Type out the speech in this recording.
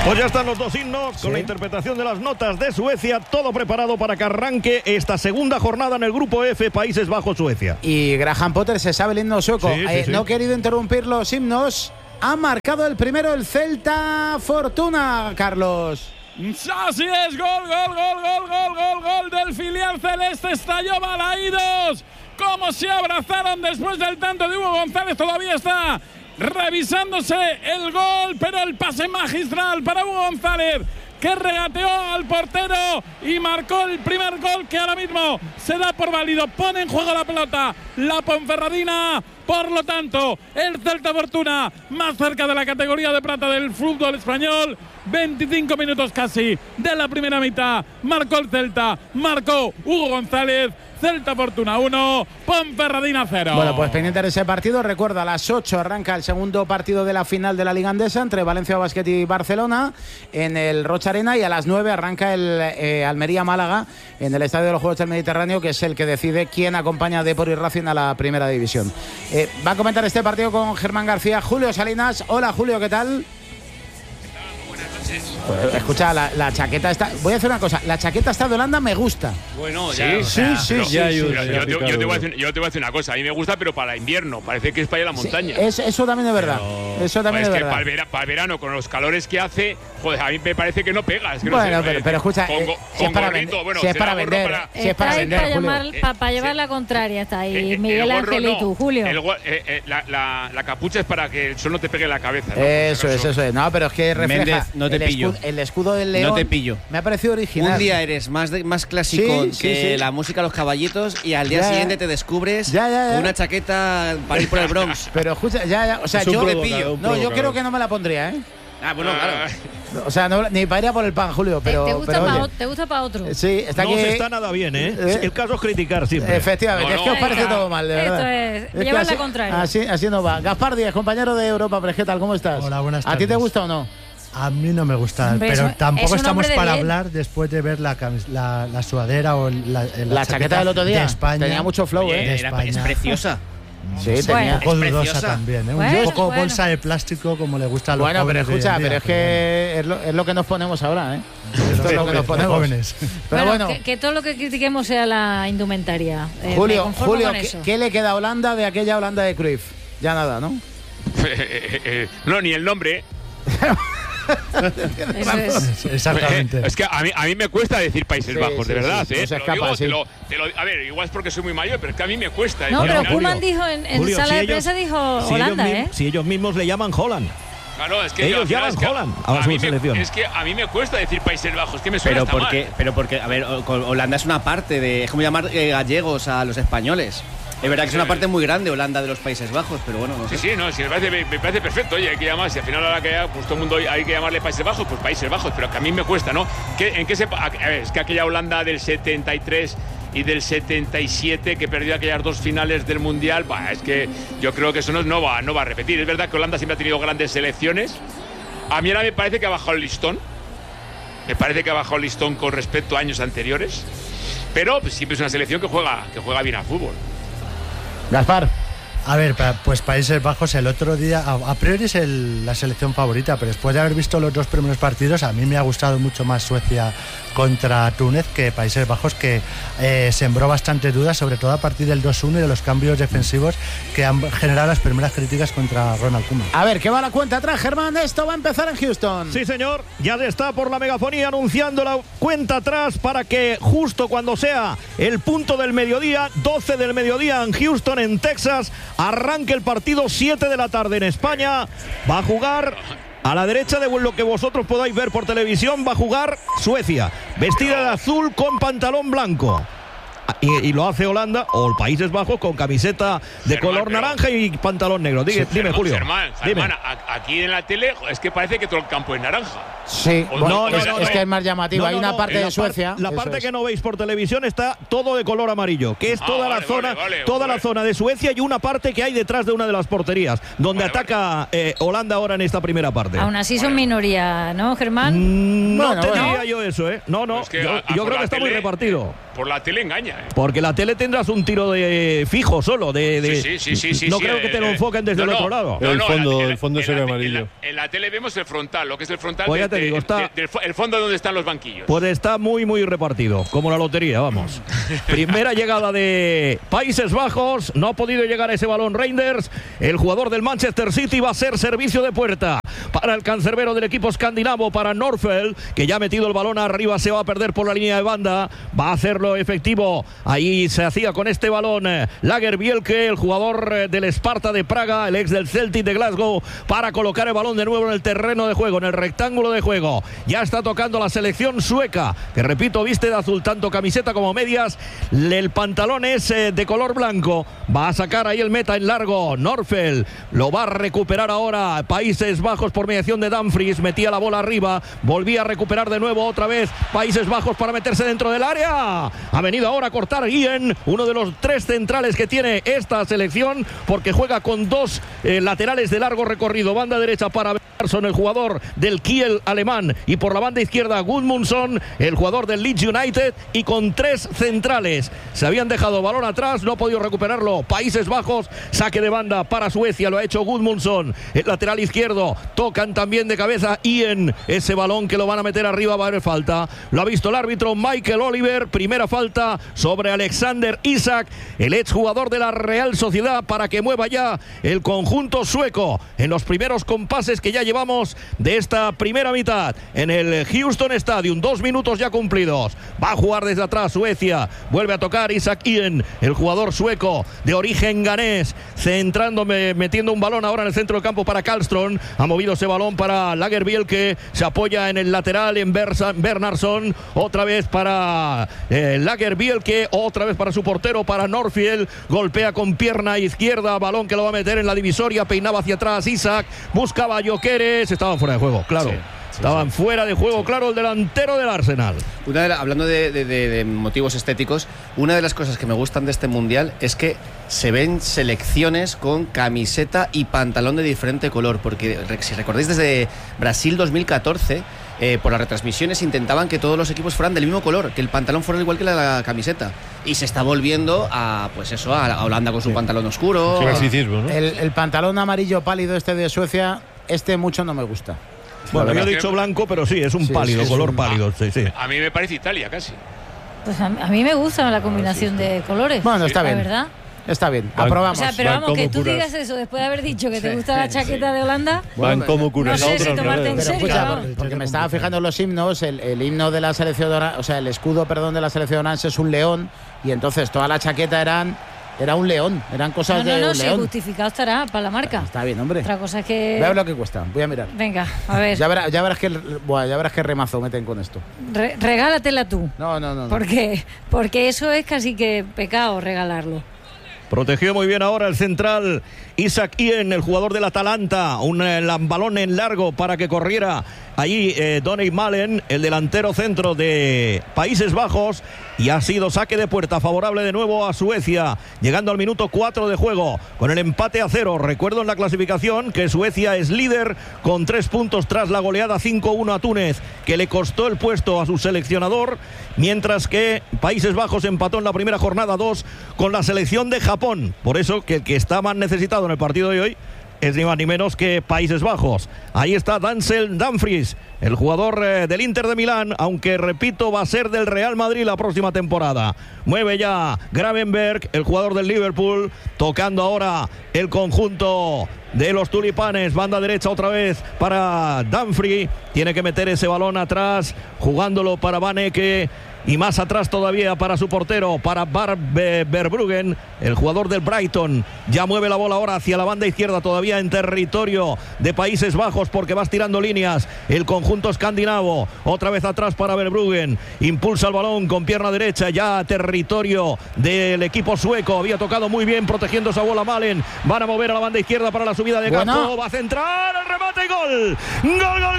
Pues ya están los dos himnos con la interpretación de las notas de Suecia, todo preparado para que arranque esta segunda jornada en el grupo F, Países Bajos-Suecia. Y Graham Potter se sabe el himno sueco. Sí. No he querido interrumpir los himnos. Ha marcado el primero el Celta Fortuna, Carlos. Así es, gol del filial celeste. Estalló Balaídos. Cómo se abrazaron después del tanto de Hugo González. Todavía está revisándose el gol, pero el pase magistral para Hugo González, que regateó al portero y marcó el primer gol, que ahora mismo se da por válido. Pone en juego la pelota la Ponferradina. Por lo tanto, el Celta Fortuna más cerca de la categoría de plata del fútbol español. 25 minutos casi de la primera mitad. Marcó el Celta, marcó Hugo González. Celta Fortuna 1, Ponferradina 0. Bueno, pues pendiente de ese partido. Recuerda, a las 8 arranca el segundo partido de la final de la Liga Andesa entre Valencia Basket y Barcelona en el Rocha Arena, y a las 9 arranca el Almería-Málaga en el Estadio de los Juegos del Mediterráneo, que es el que decide quién acompaña a Depor y Racing a la primera división. Va a comentar este partido con Germán García, Julio Salinas. Hola, Julio, ¿qué tal? Pues, escucha, la chaqueta está. Voy a hacer una cosa. La chaqueta está de Holanda, me gusta. Bueno, sí. Yo te voy a decir una cosa. A mí me gusta, pero para invierno. Parece que es para ir a la montaña. Eso también es verdad. Eso también es verdad. Para el verano, con los calores que hace, joder, a mí me parece que no pega. Es que bueno, no sé, pero escucha, si es para vender, si es para vender, para llevar la contraria está ahí Miguel Ángel y tú, Julio. La capucha es para que el sol no te pegue en la cabeza, ¿no? Eso es. No, pero es que refleja. Méndez, no te pillo. El escudo del León. No te pillo. Me ha parecido original. Un día eres más clásico que la música Los Caballitos, y al día siguiente te descubres con una chaqueta para ir por el Bronx. Pero escucha, o sea, yo te pillo. No, yo creo que no me la pondría, ¿eh? Bueno, claro. O sea, ni para ir a por el pan, Julio, pero ¿Te gusta para otro? Sí, está no aquí. Se está nada bien, ¿eh? El caso es criticar siempre. Efectivamente, es que os parece todo mal, de verdad. Esto es llevar la contraria. Así no va. Gaspar Díaz, compañero de Europa Press, ¿qué tal? ¿Cómo estás? Hola, buenas tardes. ¿A ti te gusta o no? A mí no me gusta, pero tampoco estamos para hablar después de ver la sudadera o la chaqueta del otro día. De España. Tenía mucho flow, ¿eh? Es preciosa. Sí, tenía un poco dudosa también, ¿eh? Un poco bolsa de plástico, como le gusta a los jóvenes. Bueno, pero escucha, pero es que es lo que nos ponemos ahora, ¿eh? Esto es lo que nos ponemos. Jóvenes. Pero bueno, que todo lo que critiquemos sea la indumentaria. Julio, ¿qué le queda a Holanda de aquella Holanda de Cruyff? Ya nada, ¿no? No, ni el nombre. Exactamente. Es que a mí me cuesta decir Países Bajos, de verdad. No se escapa, a ver, igual es porque soy muy mayor, pero es que a mí me cuesta. No, pero Koeman dijo en sala de prensa, dijo Holanda, si ellos mismos le llaman Holland. Claro, es que ellos llaman Holland a su selección. Es que a mí me cuesta decir Países Bajos, que me suena hasta mal. Pero porque, a ver, Holanda es una parte es como llamar gallegos a los españoles. Es verdad que es una parte muy grande Holanda de los Países Bajos, pero bueno, no sé. Sí, me parece perfecto. Oye, hay que llamar, si al final ahora que pues todo el mundo hay que llamarle Países Bajos, pues Países Bajos, pero que a mí me cuesta, ¿no? Es que aquella Holanda del 73 y del 77 que perdió aquellas dos finales del Mundial, es que yo creo que eso no va a repetir. Es verdad que Holanda siempre ha tenido grandes selecciones. A mí ahora me parece que ha bajado el listón. Me parece que ha bajado el listón con respecto a años anteriores. Pero pues, siempre es una selección que juega bien al fútbol. Gaspar. A ver, pues Países Bajos el otro día, a priori es la selección favorita, pero después de haber visto los dos primeros partidos, a mí me ha gustado mucho más Suecia contra Túnez que Países Bajos, que sembró bastantes dudas, sobre todo a partir del 2-1 y de los cambios defensivos que han generado las primeras críticas contra Ronald Koeman. A ver, ¿qué va la cuenta atrás, Germán? Esto va a empezar en Houston. Sí, señor. Ya está por la megafonía anunciando la cuenta atrás para que justo cuando sea el punto del mediodía, 12 del mediodía en Houston, en Texas, arranque el partido. 7 de la tarde en España. Va a jugar a la derecha de lo que vosotros podáis ver por televisión. Va a jugar Suecia, vestida de azul con pantalón blanco. Y lo hace Holanda o Países Bajos con camiseta de color naranja y pantalón negro. Dime, Julio. Germán, aquí en la tele es que parece que todo el campo es naranja. Sí, es que es más llamativo. Hay una parte de Suecia. La parte que no veis por televisión está todo de color amarillo, que es toda la zona de Suecia, y una parte que hay detrás de una de las porterías, donde ataca Holanda ahora en esta primera parte. Aún así son minoría, ¿no, Germán? No te diría yo eso, ¿eh? No, yo creo que está muy repartido. por la tele engaña. Porque la tele tendrás un tiro de fijo solo. Sí. No creo que te lo enfoquen desde el otro lado. Pero el fondo sería amarillo. En la tele vemos el frontal, lo que es el frontal. Pues ya te digo, el fondo donde están los banquillos. Pues está muy repartido, como la lotería, vamos. Primera llegada de Países Bajos, no ha podido llegar a ese balón Reinders. El jugador del Manchester City va a ser servicio de puerta para el cancerbero del equipo escandinavo, para Norfeld, que ya ha metido el balón arriba, se va a perder por la línea de banda, va a hacerlo efectivo. Ahí se hacía con este balón Lagerbielke, el jugador del Sparta de Praga, el ex del Celtic de Glasgow, para colocar el balón de nuevo en el terreno de juego, en el rectángulo de juego. Ya está tocando la selección sueca, que repito, viste de azul tanto camiseta como medias. El pantalón es de color blanco. Va a sacar ahí el meta en largo. Norfeld lo va a recuperar ahora Países Bajos por mediación de Dumfries. Metía la bola arriba, volvía a recuperar de nuevo otra vez Países Bajos para meterse dentro del área. Ha venido ahora a cortar Guillén, uno de los 3 centrales que tiene esta selección, porque juega con 2 laterales de largo recorrido. Banda derecha para Persson, el jugador del Kiel alemán, y por la banda izquierda Gudmundsson, el jugador del Leeds United, y con 3 centrales. Se habían dejado balón atrás, no ha podido recuperarlo Países Bajos. Saque de banda para Suecia, lo ha hecho Gudmundsson, el lateral izquierdo. Tocan también de cabeza Ian, ese balón que lo van a meter arriba, va a haber falta. Lo ha visto el árbitro Michael Oliver. Primera falta sobre Alexander Isak, el exjugador de la Real Sociedad, para que mueva ya el conjunto sueco en los primeros compases que ya llevamos de esta primera mitad en el Houston Stadium. 2 minutos ya cumplidos. Va a jugar desde atrás Suecia. Vuelve a tocar Isak Ian, el jugador sueco de origen ganés, metiendo un balón ahora en el centro del campo para Karlström. Ha movido ese balón para Lagerbielke, se apoya en el lateral en Bernhardsson, otra vez para Lagerbielke, otra vez para su portero, para Norfeld. Golpea con pierna izquierda, balón que lo va a meter en la divisoria, peinaba hacia atrás Isak, buscaba a Gyökeres, estaban fuera de juego, claro. Sí. Estaban fuera de juego, claro, el delantero del Arsenal. Hablando de motivos estéticos, una de las cosas que me gustan de este Mundial es que se ven selecciones con camiseta y pantalón de diferente color, porque si recordáis desde Brasil 2014, por las retransmisiones intentaban que todos los equipos fueran del mismo color, que el pantalón fuera igual que la camiseta. Y se está volviendo a Holanda con su pantalón oscuro. ¿No? El pantalón amarillo pálido de Suecia, mucho no me gusta. Bueno, yo he dicho blanco, pero sí, es un pálido, color pálido. Sí. A mí me parece Italia casi. Pues a mí me gusta la combinación de colores. Bueno, está bien. La verdad. Está bien, aprobamos. O sea, pero vamos, que tú digas eso después de haber dicho que te gusta la chaqueta de Holanda. Van como curas. No sé si tomarte en serio. Porque me estaba fijando en los himnos, el himno de la selección, o sea, el escudo, de la selección orange es un león, y entonces toda la chaqueta era un león, eran cosas de un león. Sí, justificado estará para la marca. Está bien, hombre. Otra cosa es que... Voy a ver lo que cuesta, voy a mirar. Venga, a ver. Ya verás que remazo meten con esto. Regálatela tú. No. ¿Por qué? Porque eso es casi que pecado regalarlo. Protegió muy bien ahora el central Isak Ian, el jugador del Atalanta. Un balón en largo para que corriera allí Donny Malen, el delantero centro de Países Bajos. Y ha sido saque de puerta favorable de nuevo a Suecia, llegando al minuto 4 de juego con el empate a 0. Recuerdo en la clasificación que Suecia es líder con 3 puntos tras la goleada 5-1 a Túnez, que le costó el puesto a su seleccionador, mientras que Países Bajos empató en la primera jornada 2 con la selección de Japón. Por eso que el que está más necesitado en el partido de hoy es ni más ni menos que Países Bajos. Ahí está Denzel Dumfries, el jugador del Inter de Milán, aunque repito, va a ser del Real Madrid la próxima temporada. Mueve ya Gravenberch, el jugador del Liverpool, tocando ahora el conjunto de los tulipanes. Banda derecha otra vez para Dumfries, tiene que meter ese balón atrás, jugándolo para Van Ecke. Y más atrás todavía para su portero, para Verbruggen, el jugador del Brighton. Ya mueve la bola ahora hacia la banda izquierda, todavía en territorio de Países Bajos, porque va estirando líneas el conjunto escandinavo. Otra vez atrás para Verbruggen, impulsa el balón con pierna derecha, ya territorio del equipo sueco. Había tocado muy bien protegiendo esa bola Malen. Van a mover a la banda izquierda para la subida de campo. Va a centrar, el remate y gol. ¡Gol!